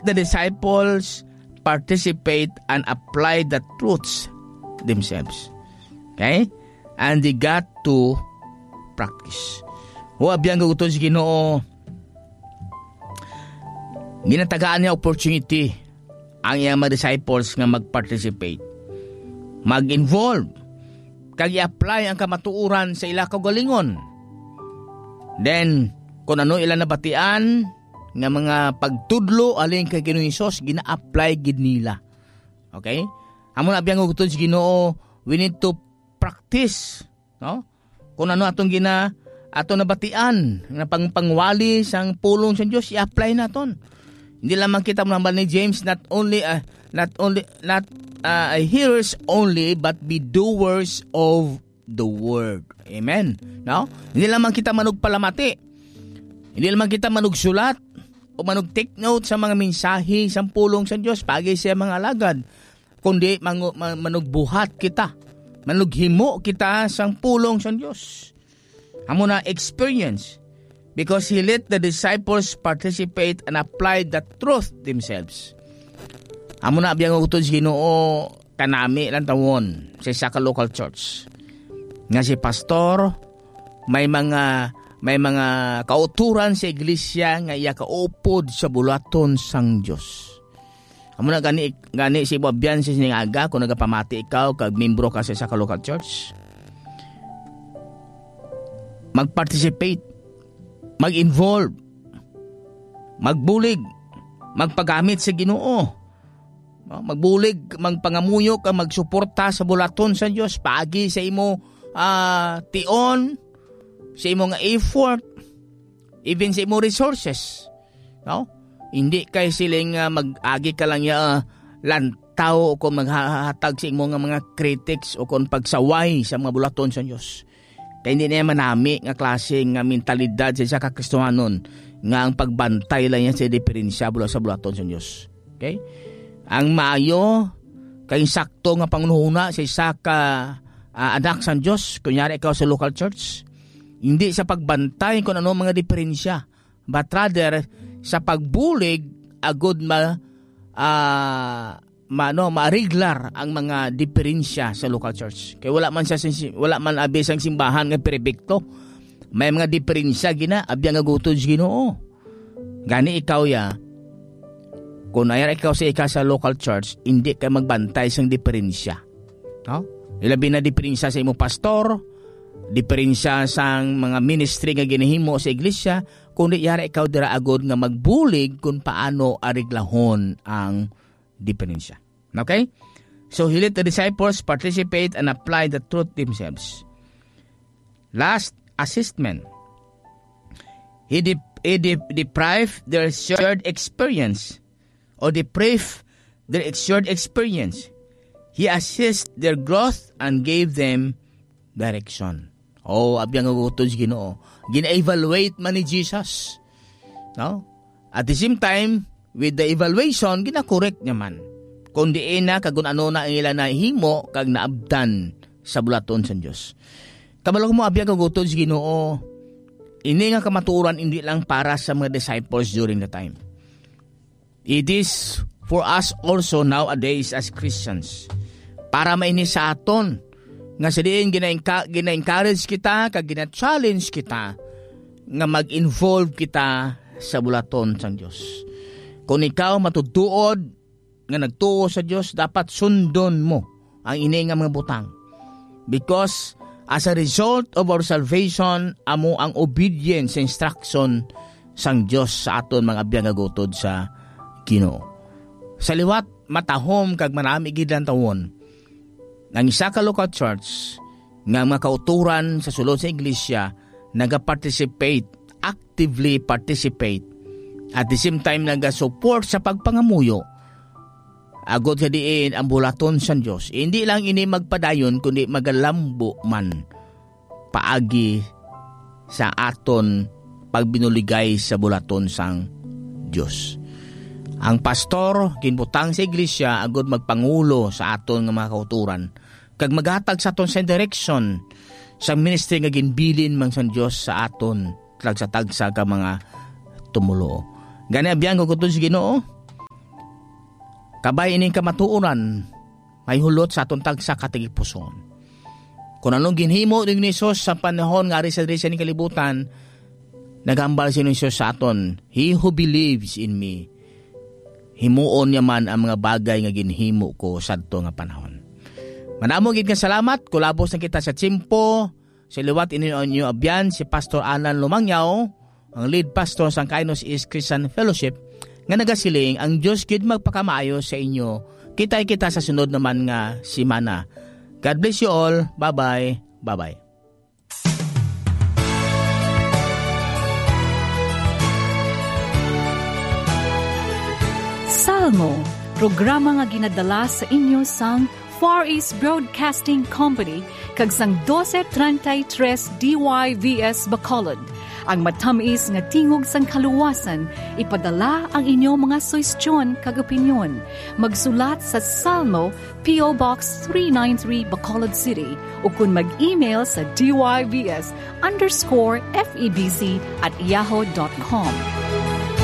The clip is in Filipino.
the disciples participate and apply the truths themselves. Okay? And they got to practice. Abiyang guguton si Ginoo, ginatagaan niya opportunity ang iyang mga disciples nga mag-participate, mag-involve, kag i-apply ang kamatuoran sa ila kaugalingon. Then, kung ano ilang nabatian nga mga pagtudlo aling kay Ginoong Hesus, gina-apply gid nila. Okay? Amo na biyang guguton si Ginoo, we need to practice, no? Kung ano atong ato nabatian nga pangwali sang pulong sa Dios, i-apply naton. Hindi lamang kita manambal ni James, not hearers only, but be doers of the word. Amen. No? Hindi lamang kita manugpalamati. Hindi lamang kita manugsulat o manug-take note sa mga mensahe sa pulong sa Dios pagi sa mga alagad, kundi manugbuhat kita, manughimo kita sa pulong sa Dios. Amo na experience, because he let the disciples participate and apply the truth themselves. Amo na biyang utos Ginoo kanami lang tawon sa isa ka local church. Nga si pastor may mga kauturan sa iglesia nga iya kaupod sa bulaton sang Dios. Amo na gani si Babian sa singaga kung nagapamati ikaw kag membro ka sa isa ka local church. Mag-participate, mag-involve, magbulig, magpagamit sa Ginoo. Magbulig, magpangamuyok, magsuporta sa bulaton sa Dios paagi sa imo tion, sa imo nga effort, even sa imo resources. No? Hindi kay siling mag-agi ka lang lantaw o kung maghahatag sa imo nga mga critics o kung pagsaway sa mga bulaton sa Dios. Kaya hindi na manami nga klase nga mentalidad sa isa ka-Kristohanon nga ang pagbantay lang yan sa diferensya sa bulaton sa Diyos. Okay? Ang maayo, kay sakto nga pangunuhuna sa isa ka anak sa Diyos, kunyari ikaw sa local church, hindi sa pagbantay kung ano mga diferensya, but rather sa pagbulig agud ma-regular ang mga diferensya sa local church. Kaya wala man abis ang simbahan nga perpekto. May mga diferensya gina abya nga gutod Ginoo. Gani ikaw kung ayar ikaw sa local church, hindi ka magbantay sang diferensya. No? Ilabi na diferensya sa imo pastor, diferensya sang mga ministry nga ginahimo sa iglesia, kundi yara ikaw dira agod nga magbulig kung paano areglahon ang diferensya. Okay? So, he let the disciples participate and apply the truth themselves. Last, assessment. He deprived their shared experience or deprived their shared experience. He assessed their growth and gave them direction. Abiyang agutod Ginoo. Gina-evaluate man ni Jesus. No? At the same time, with the evaluation, gina-correct naman. Kung diin na, kung ano na ila na himo, kag naabdan sa bulaton sa Diyos. Kabalog mo, abiyang kagutod sa Ginoo, ini nga kamaturan hindi lang para sa mga disciples during the time. It is for us also nowadays as Christians. Para maini sa aton, nga sa diin gina-encourage kita, kag gina-challenge kita, nga mag-involve kita sa bulaton sa Diyos. Kung ikaw matutuod nga nagtuo sa Diyos, dapat sundon mo ang ini nga mga butang. Because as a result of our salvation, amo ang obedience sa instruction sang Diyos sa aton mga abiyang agutod sa Ginoo. Sa liwat matahom kag marami gid lang tawon ng isa ka local church nga mga kauturan sa sulod sa iglesia actively participate. At the same time, nag-support sa pagpangamuyo. Agod sa diin ang bulaton sa Diyos. Hindi lang ini magpadayon, kundi magalambo man paagi sa aton pagbinuligay sa bulaton sang Diyos. Ang pastor, ginbutang sa iglesia, agod magpangulo sa aton nga mga kauturan. Kag maghatag sa aton sa direction sa ministry nga ginbilin man sa Diyos sa aton tagsa ka mga tumulo. Gani abiyang kagutod sa Ginoo, Kabay ining kamatuoran, may hulot sa atong tagsa katigipuson. Kung anong ginhimo ni Jesus sa panahon nga ari sa ni kalibutan, nagambal si Jesus sa aton, he who believes in me, himuon niya man ang mga bagay nga ginhimo ko sadto nga panahon. Manamo gid nga salamat, kulabos na kita sa tiyempo, sa liwat inyo abyan, si Pastor Alan Lumangyaw, ang lead pastor sa Kainos East Christian Fellowship, nga nagasiling, ang Diyos gid magpakamaayo sa inyo, kita sa sunod naman nga simana. God bless you all, bye-bye, bye-bye. Salmo, programa nga ginadala sa inyo sang Far East Broadcasting Company kag sang 1233 DYVS Bacolod. Ang matamis nga tingog sang kaluwasan, ipadala ang inyong mga suwestyon kag opinyon. Magsulat sa Salmo, P.O. Box 393 Bacolod City o kung mag-email sa dybs_febc@yahoo.com.